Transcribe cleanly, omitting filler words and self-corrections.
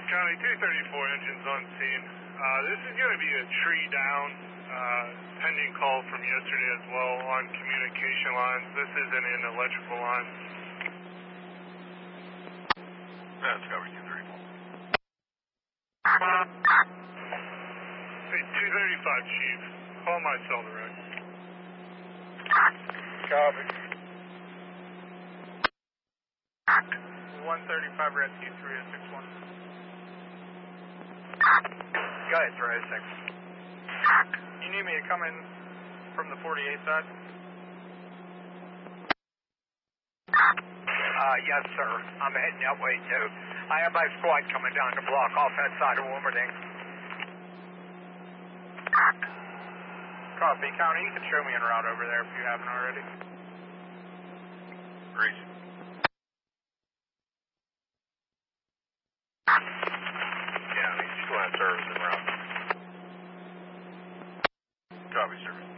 County 234 engines on scene. This is going to be a tree down, pending call from yesterday as well on communication lines. This isn't an electrical line. That's County 234. Hey, 235 Chief, call my cell direct. Copy. 135 Rescue 3061. Go ahead, 306. You need me to come in from the 48 side? Yes, sir. I'm heading that way, too. I have my squad coming down to block off that side of Wilmerding. Copy. County, you can show me en route over there if you haven't already. Great. County, still have service en route. Copy, sir.